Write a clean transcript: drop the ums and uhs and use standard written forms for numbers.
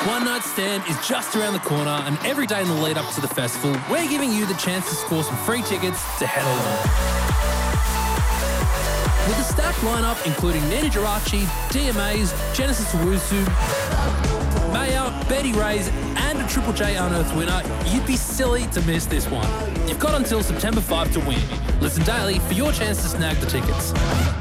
One Night Stand is just around the corner, and every day in the lead up to the festival, we're giving you the chance to score some free tickets to head along. With a stacked lineup including Nina Geraci, DMAs, Genesis Owusu, Maya, Betty Ray's, and a Triple J Unearthed winner, you'd be silly to miss this one. You've got until September 5 to win. Listen daily for your chance to snag the tickets.